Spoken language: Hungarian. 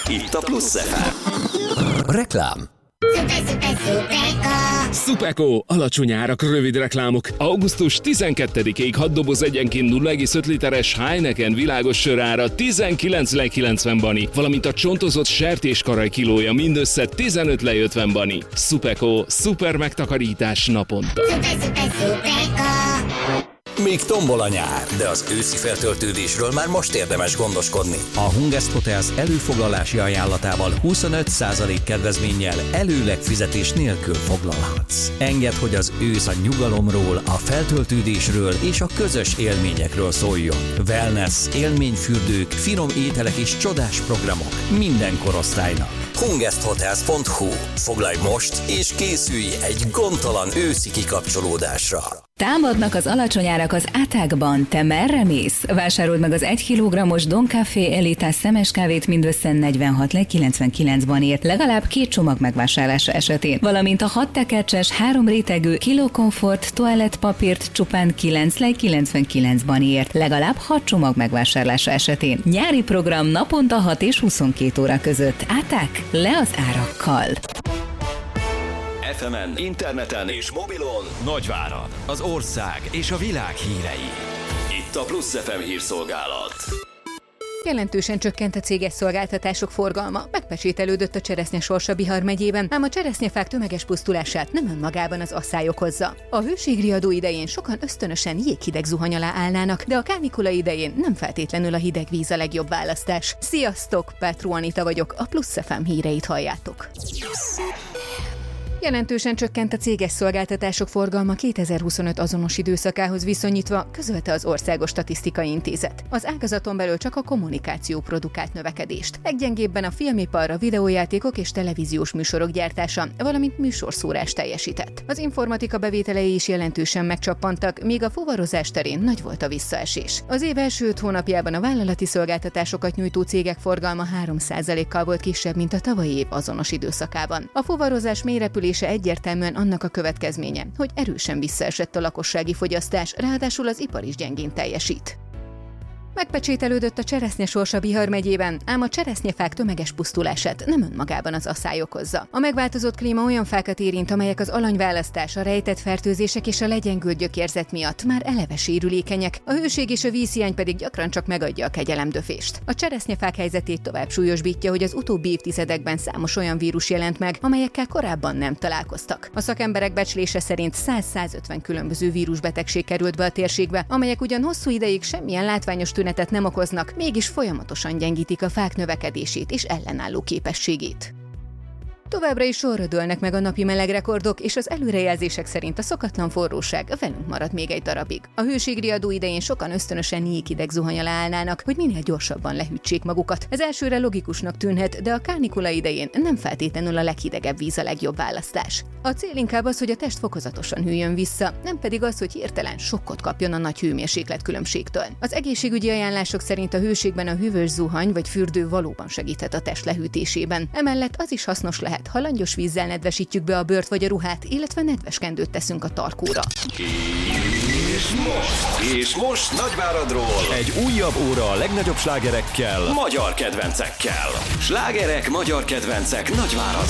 Itt a Plusz FM. Reklám. Szupeko, alacsony árak, rövid reklámok. Augusztus 12-ig 6 doboz egyenként 0,5 literes Heineken világos sör ára 19,90 bani, valamint a csontozott sertéskaraj kilója mindössze 15,50 bani. Szupeko, szuper megtakarítás naponta. Még tombol a nyár, de az őszi feltöltődésről már most érdemes gondoskodni. A Hungest Hotels előfoglalási ajánlatával 25% kedvezménnyel előleg fizetés nélkül foglalhatsz. Engedd, hogy az ősz a nyugalomról, a feltöltődésről és a közös élményekről szóljon. Wellness, élményfürdők, finom ételek és csodás programok minden korosztálynak. hungesthotels.hu. Foglalj most és készülj egy gondtalan őszi kikapcsolódásra. Támadnak az alacsony árak az Átákban. Te merre mész? Vásárold meg az 1 kg-os Don Café Elitás szemes kávét mindössze 46,99 banért, legalább 2 csomag megvásárlása esetén. Valamint a 6 tekercses, 3 rétegű Kilo Comfort toalettpapírt csupán 9,99 banért, legalább 6 csomag megvásárlása esetén. Nyári program naponta 6 és 22 óra között. Áták, le az árakkal! FM-en, interneten és mobilon Nagyvárad, az ország és a világ hírei. Itt a Plusz FM hírszolgálat. Jelentősen csökkent a céges szolgáltatások forgalma, megpecsételődött a cseresznye sorsa Bihar megyében, ám a cseresznyefák tömeges pusztulását nem önmagában az asszály okozza. A hőségriadó idején sokan ösztönösen jéghideg zuhany alá állnának, de a kánikula idején nem feltétlenül a hideg víz a legjobb választás. Sziasztok, Petru Anita vagyok, a Plusz FM híreit halljátok. Jelentősen csökkent a céges szolgáltatások forgalma 2025 azonos időszakához viszonyítva, közölte az Országos Statisztikai Intézet. Az ágazaton belül csak a kommunikáció produkált növekedést. Leggyengébben a filmipar, a videójátékok és televíziós műsorok gyártása, valamint műsorszórás teljesített. Az informatika bevételei is jelentősen megcsappantak, míg a fuvarozás terén nagy volt a visszaesés. Az év első 5 hónapjában a vállalati szolgáltatásokat nyújtó cégek forgalma 3%-kal volt kisebb, mint a tavalyi év azonos időszakában. A fuvarozás mélyrepülése egyértelműen annak a következménye, hogy erősen visszaesett a lakossági fogyasztás, ráadásul az ipar is gyengén teljesít. Megpecsételődött a cseresznye sorsa Bihar megyében, ám a cseresznyefák tömeges pusztulását nem önmagában az asszály okozza. A megváltozott klíma olyan fákat érint, amelyek az alanyválasztás, a rejtett fertőzések és a legyengült gyökérzet miatt már eleve sérülékenyek, a hőség és a vízhiány pedig gyakran csak megadja a kegyelemdöfést. A cseresznyefák helyzetét tovább súlyosbítja, hogy az utóbbi évtizedekben számos olyan vírus jelent meg, amelyekkel korábban nem találkoztak. A szakemberek becslése szerint 100-150 különböző vírusbetegség került be a térségbe, amelyek ugyan hosszú ideig semmilyen látványos tünetet nem okoznak, mégis folyamatosan gyengítik a fák növekedését és ellenálló képességét. Továbbra is sorra dőlnek meg a napi melegrekordok, és az előrejelzések szerint a szokatlan forróság velünk marad még egy darabig. A hőségriadó idején sokan ösztönösen jéghideg zuhany alá állnának, hogy minél gyorsabban lehűtsék magukat. Ez elsőre logikusnak tűnhet, de a kánikula idején nem feltétlenül a leghidegebb víz a legjobb választás. A cél inkább az, hogy a test fokozatosan hűljön vissza, nem pedig az, hogy hirtelen sokkot kapjon a nagy hőmérséklet különbségtől. Az egészségügyi ajánlások szerint a hőségben a hűvös zuhany vagy fürdő valóban segíthet a test lehűtésében. Emellett az is hasznos lehet, ha langyos vízzel nedvesítjük be a bőrt vagy a ruhát, illetve nedves kendőt teszünk a tarkóra. És most Nagyváradról egy újabb óra a legnagyobb slágerekkel, magyar kedvencekkel. Slágerek, magyar kedvencek Nagyvárad.